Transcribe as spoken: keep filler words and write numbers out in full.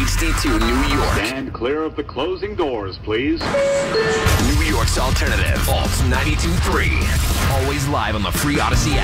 sixty-two New York. Stand clear of the closing doors, please. New York's alternative. Alt ninety-two point three. Always live on the free Odyssey app.